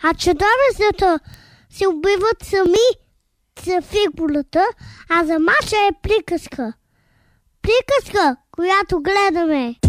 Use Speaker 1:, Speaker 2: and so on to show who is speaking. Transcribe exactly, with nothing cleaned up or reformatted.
Speaker 1: а чудовищата се убиват сами за фигурата, а за мача е приказка. Приказка, която гледаме.